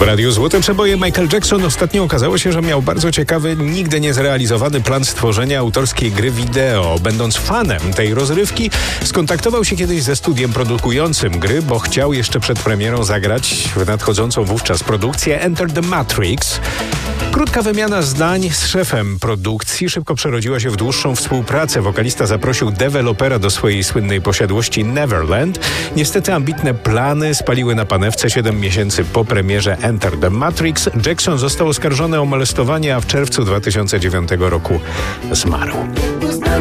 Radiu Złote Przeboje. Michael Jackson ostatnio okazało się, że miał bardzo ciekawy, nigdy nie zrealizowany plan stworzenia autorskiej gry wideo. Będąc fanem tej rozrywki, skontaktował się kiedyś ze studiem produkującym gry, bo chciał jeszcze przed premierą zagrać w nadchodzącą wówczas produkcję Enter the Matrix. Krótka wymiana zdań z szefem produkcji szybko przerodziła się w dłuższą współpracę. Wokalista zaprosił dewelopera do swojej słynnej posiadłości Neverland. Niestety ambitne plany spaliły na panewce 7 miesięcy po premierze Enter the Matrix. Jackson został oskarżony o molestowanie, a w czerwcu 2009 roku zmarł.